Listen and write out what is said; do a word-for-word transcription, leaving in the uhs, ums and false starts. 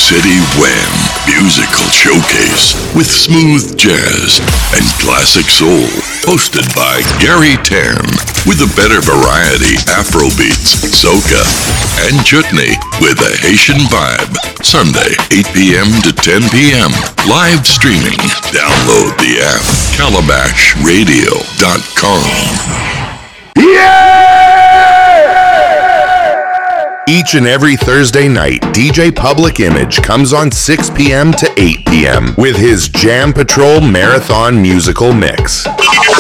City Wham Musical Showcase with smooth jazz and classic soul. Hosted by Gary Tan with a better variety Afrobeats, soca, and chutney with a Haitian vibe. Sunday, eight p.m. to ten p.m. Live streaming. Download the app calabash radio dot com. Each and every Thursday night, D J Public Image comes on six p.m. to eight p.m. with his Jam Patrol Marathon Musical Mix.